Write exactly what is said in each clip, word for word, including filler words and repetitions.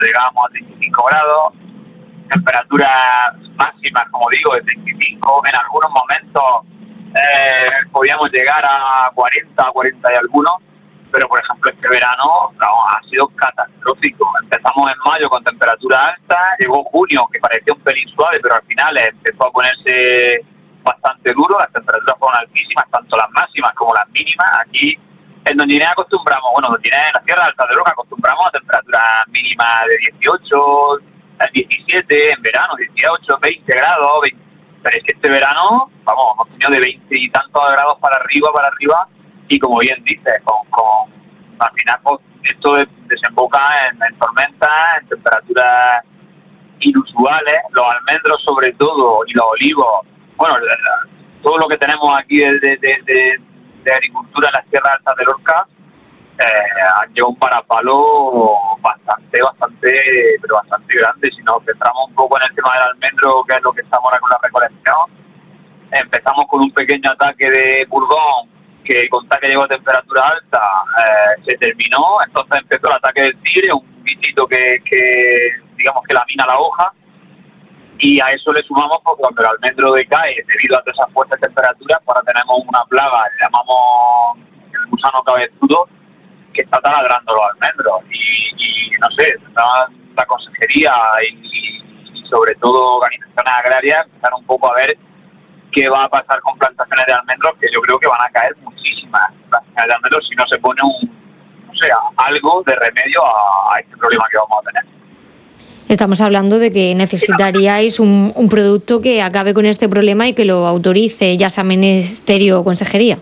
llegábamos a treinta y cinco grados, temperaturas máximas, como digo, de treinta y cinco, en algunos momentos eh, podíamos llegar a cuarenta, cuarenta y algunos, pero por ejemplo este verano no, ha sido catastrófico. Empezamos en mayo con temperaturas altas, llegó junio que parecía un pelín suave, pero al final empezó a ponerse bastante duro, las temperaturas fueron altísimas, tanto las máximas como las mínimas. Aquí en Doña Inés acostumbramos, bueno, Doña Inés en la Sierra Alta de Lorca acostumbramos a temperaturas mínimas de dieciocho, diecisiete, en verano dieciocho, veinte grados, veinte, pero es que este verano, vamos, hemos tenido de veinte y tantos grados para arriba, para arriba, y como bien dices, con, con al final pues, esto desemboca en, en tormentas, en temperaturas inusuales, los almendros sobre todo, y los olivos, bueno, todo lo que tenemos aquí de, de, de, de, de agricultura en las tierras altas de Lorca, eh, han llevado un parapalo bastante, bastante, pero bastante grande. Si nos centramos un poco en el tema del almendro, que es lo que estamos ahora con la recolección, empezamos con un pequeño ataque de purgón, que con que llegó a temperatura alta, eh, se terminó, entonces empezó el ataque del tigre, un bichito que, que digamos que lamina la hoja, y a eso le sumamos pues, cuando el almendro decae debido a todas esas fuertes temperaturas, ahora tenemos una plaga, le llamamos el gusano cabezudo, que está taladrando los almendros, y, y no sé, la, la consejería y, y sobre todo organizaciones agrarias empezaron un poco a ver qué va a pasar con plantaciones de almendros, que yo creo que van a caer muchísimas plantaciones de almendros si no se pone un, no sé, algo de remedio a, a este problema que vamos a tener. Estamos hablando de que necesitaríais un, un producto que acabe con este problema y que lo autorice, ya sea Ministerio o Consejería.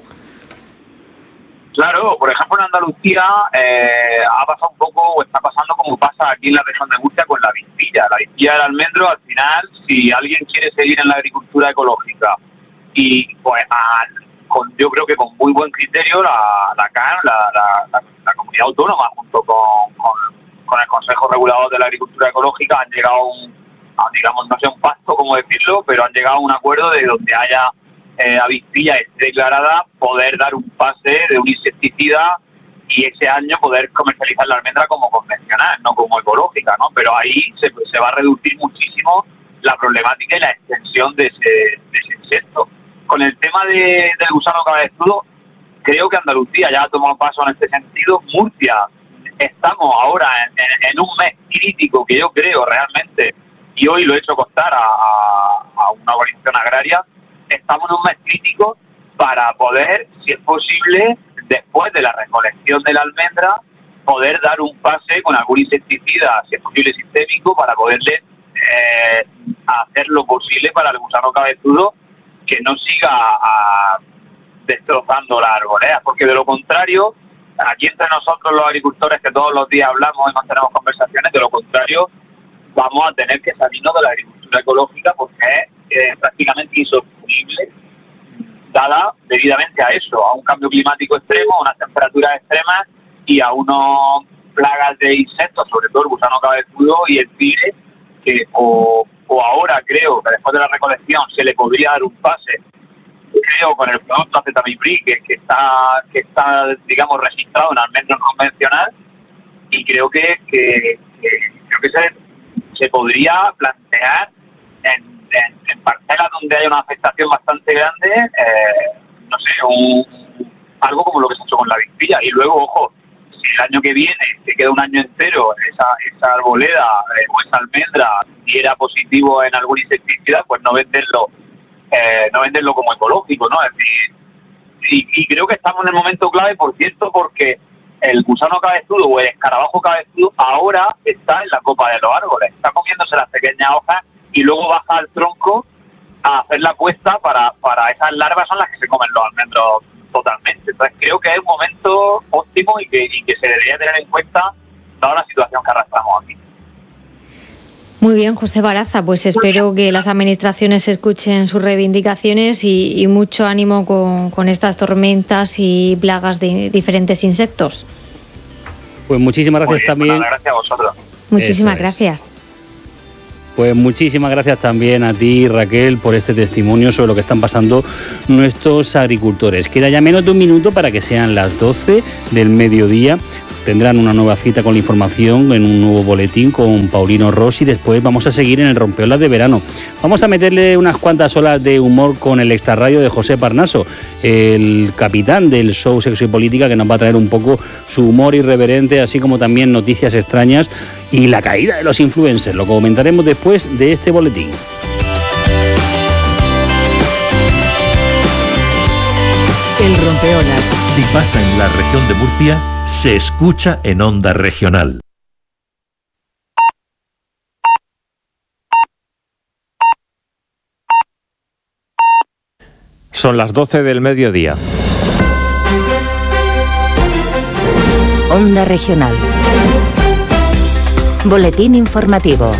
Claro, por ejemplo en Andalucía eh, ha pasado un poco, o está pasando como pasa aquí en la región de Murcia con la vispilla. La vispilla del almendro, al final, si alguien quiere seguir en la agricultura ecológica y pues a, con, yo creo que con muy buen criterio la, la C A N, la, la, la, la comunidad autónoma, junto con, con, con el Consejo Regulador de la Agricultura Ecológica, han llegado a un, a, digamos, no sé un pacto, como decirlo, pero han llegado a un acuerdo de donde haya Eh, avispilla esté declarada, poder dar un pase de un insecticida y ese año poder comercializar la almendra como convencional, no como ecológica, ¿no? Pero ahí se, se va a reducir muchísimo la problemática y la extensión de ese, de ese insecto. Con el tema de, del gusano cabezudo, creo que Andalucía ya ha tomado paso en este sentido. Murcia, estamos ahora en, en, en un mes crítico que yo creo realmente, y hoy lo he hecho costar a, a, a una organización agraria, estamos en un mes crítico para poder, si es posible, después de la recolección de la almendra, poder dar un pase con algún insecticida, si es posible sistémico, para poderle eh, hacer lo posible para el gusano cabezudo que no siga a, destrozando las arboledas, porque de lo contrario, aquí entre nosotros los agricultores que todos los días hablamos y mantenemos conversaciones, de lo contrario vamos a tener que salirnos de la agricultura ecológica porque es eh, prácticamente insostenible, dada debidamente a eso, a un cambio climático extremo, a unas temperaturas extremas y a unas plagas de insectos, sobre todo el gusano cabezudo y el tigre, que o, o ahora creo que después de la recolección se le podría dar un pase, creo con el producto acetamiprid que, que está que está digamos registrado en almendro convencional, y creo que, que, que creo que se, se podría plantear en En, en parcelas donde haya una afectación bastante grande, eh, no sé, un, algo como lo que se ha hecho con la vispilla. Y luego, ojo, si el año que viene, que queda un año entero, esa, esa arboleda eh, o esa almendra diera positivo en algún insecticida, pues no venderlo, eh, no venderlo como ecológico, ¿no? Es decir, y, y creo que estamos en el momento clave, por cierto, porque el gusano cabezudo o el escarabajo cabezudo ahora está en la copa de los árboles, está comiéndose las pequeñas hojas y luego baja al tronco a hacer la puesta para, para esas larvas son las que se comen los almendros totalmente. Entonces creo que es un momento óptimo y que, y que se debería tener en cuenta dada la situación que arrastramos aquí. Muy bien, José Baraza, pues espero que las administraciones escuchen sus reivindicaciones y, y mucho ánimo con, con estas tormentas y plagas de diferentes insectos. Pues muchísimas gracias bien, también. Pues gracias a vosotros. Muchísimas Eso es. gracias. Pues muchísimas gracias también a ti, Raquel, por este testimonio sobre lo que están pasando nuestros agricultores. Queda ya menos de un minuto para que sean las doce del mediodía. tendrán una nueva cita con la información en un nuevo boletín con Paulino Rossi. Después vamos a seguir en el Rompeolas de verano. Vamos a meterle unas cuantas olas de humor con el extrarradio de José Parnaso, el capitán del show Sexo y Política, que nos va a traer un poco su humor irreverente, así como también noticias extrañas y la caída de los influencers. Lo comentaremos después de este boletín. El Rompeolas. Si pasa en la región de Murcia, se escucha en Onda Regional. Son las doce del mediodía. Onda Regional. Boletín informativo.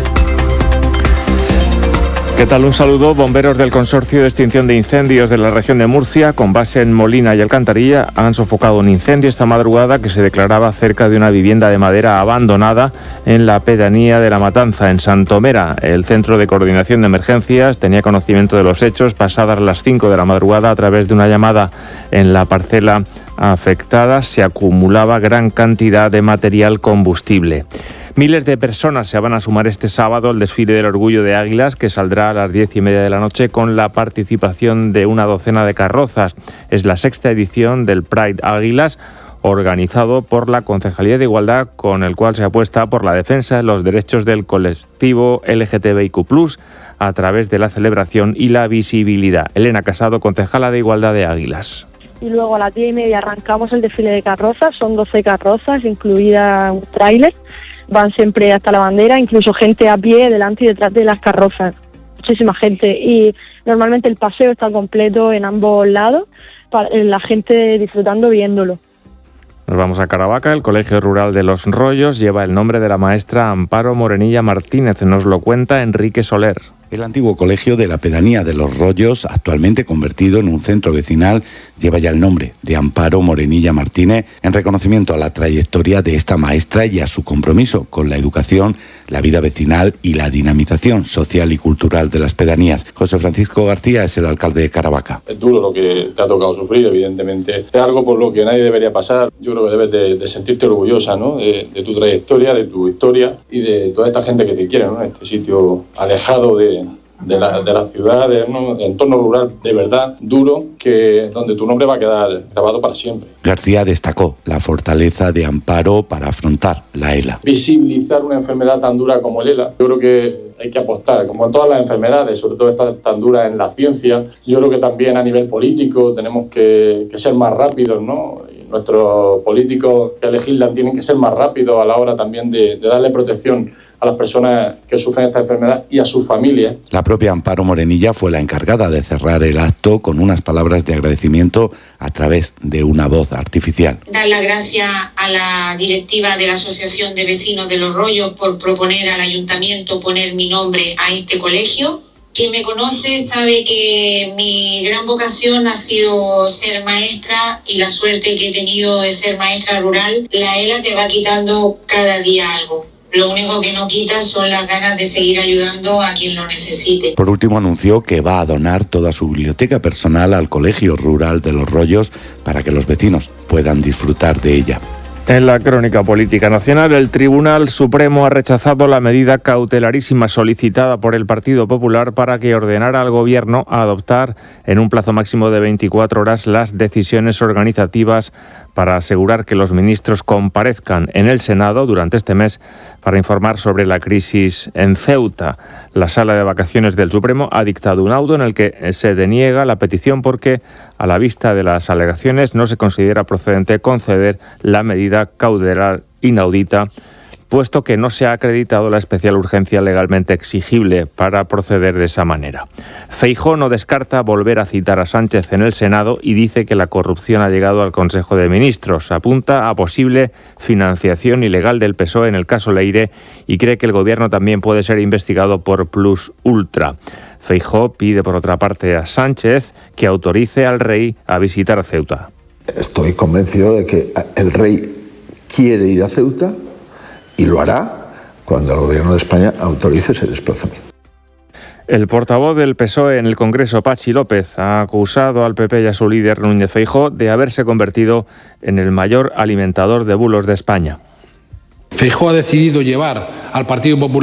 ¿Qué tal? Un saludo. Bomberos del Consorcio de Extinción de Incendios de la región de Murcia, con base en Molina y Alcantarilla, han sofocado un incendio esta madrugada que se declaraba cerca de una vivienda de madera abandonada en la pedanía de La Matanza, en Santomera. El Centro de Coordinación de Emergencias tenía conocimiento de los hechos pasadas las cinco de la madrugada. A través de una llamada en la parcela afectada se acumulaba gran cantidad de material combustible. Miles de personas se van a sumar este sábado al desfile del Orgullo de Águilas, que saldrá a las diez y media de la noche con la participación de una docena de carrozas. Es la sexta edición del Pride Águilas, organizado por la Concejalía de Igualdad, con el cual se apuesta por la defensa de los derechos del colectivo L G T B I Q plus, a través de la celebración y la visibilidad. Elena Casado, concejala de Igualdad de Águilas. Y luego a las diez y media arrancamos el desfile de carrozas, son doce carrozas, incluida un tráiler. Van siempre hasta la bandera, incluso gente a pie delante y detrás de las carrozas, muchísima gente, y normalmente el paseo está completo en ambos lados, para la gente disfrutando viéndolo. Nos vamos a Caravaca. El Colegio Rural de Los Rollos lleva el nombre de la maestra Amparo Morenilla Martínez, nos lo cuenta Enrique Soler. El antiguo colegio de la pedanía de Los Rollos, actualmente convertido en un centro vecinal, lleva ya el nombre de Amparo Morenilla Martínez, en reconocimiento a la trayectoria de esta maestra y a su compromiso con la educación, la vida vecinal y la dinamización social y cultural de las pedanías. José Francisco García es el alcalde de Caravaca. Es duro lo que te ha tocado sufrir, evidentemente. Es algo por lo que nadie debería pasar. Yo creo que debes de, de sentirte orgullosa, ¿no? de, de tu trayectoria, de tu historia y de toda esta gente que te quiere, ¿no? Este sitio alejado de... De la, de la ciudad, de un entorno rural de verdad duro, que donde tu nombre va a quedar grabado para siempre. García destacó la fortaleza de Amparo para afrontar la ELA. Visibilizar una enfermedad tan dura como el ELA, yo creo que hay que apostar, como en todas las enfermedades, sobre todo esta tan dura en la ciencia. Yo creo que también a nivel político tenemos que, que ser más rápidos, ¿no? Y nuestros políticos que legislan tienen que ser más rápidos a la hora también de, de darle protección a las personas que sufren esta enfermedad y a sus familias. La propia Amparo Morenilla fue la encargada de cerrar el acto con unas palabras de agradecimiento a través de una voz artificial. Dar las gracias a la directiva de la Asociación de Vecinos de Los Rollos por proponer al ayuntamiento poner mi nombre a este colegio. Quien me conoce sabe que mi gran vocación ha sido ser maestra y la suerte que he tenido de ser maestra rural. La ELA te va quitando cada día algo. Lo único que no quita son las ganas de seguir ayudando a quien lo necesite. Por último, anunció que va a donar toda su biblioteca personal al Colegio Rural de Los Rollos para que los vecinos puedan disfrutar de ella. En la crónica política nacional, el Tribunal Supremo ha rechazado la medida cautelarísima solicitada por el Partido Popular para que ordenara al Gobierno a adoptar en un plazo máximo de veinticuatro horas las decisiones organizativas para asegurar que los ministros comparezcan en el Senado durante este mes para informar sobre la crisis en Ceuta. La Sala de Vacaciones del Supremo ha dictado un auto en el que se deniega la petición porque, a la vista de las alegaciones, no se considera procedente conceder la medida cautelar inaudita, puesto que no se ha acreditado la especial urgencia legalmente exigible para proceder de esa manera. Feijóo no descarta volver a citar a Sánchez en el Senado y dice que la corrupción ha llegado al Consejo de Ministros. Apunta a posible financiación ilegal del P S O E en el caso Leire y cree que el Gobierno también puede ser investigado por Plus Ultra. Feijóo pide, por otra parte, a Sánchez que autorice al rey a visitar a Ceuta. Estoy convencido de que el rey quiere ir a Ceuta y lo hará cuando el Gobierno de España autorice ese desplazamiento. El portavoz del P S O E en el Congreso, Patxi López, ha acusado al P P y a su líder, Núñez Feijóo, de haberse convertido en el mayor alimentador de bulos de España. Feijóo ha decidido llevar al Partido Popular